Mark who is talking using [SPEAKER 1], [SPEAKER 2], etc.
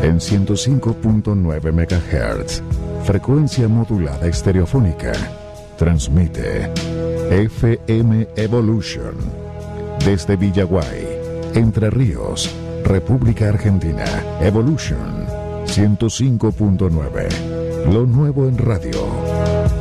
[SPEAKER 1] En 105.9 MHz, frecuencia modulada estereofónica, transmite FM Evolution desde Villaguay, Entre Ríos, República Argentina. Evolution 105.9, lo nuevo en radio.